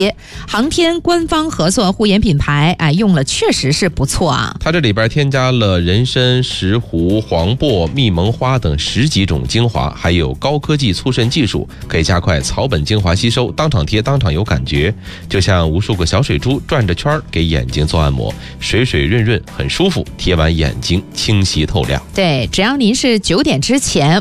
航天官方合作护眼品牌，用了确实是不错啊。 它这里边添加了人参、石斛、黄柏、蜜蒙花等10几种精华，还有高科技促渗技术，可以加快草本精华吸收，当场贴当场有感觉，就像无数个小水珠转着圈给眼睛做按摩，水水润润，很舒服，贴完眼睛清晰透亮。 对，只要您是9点之前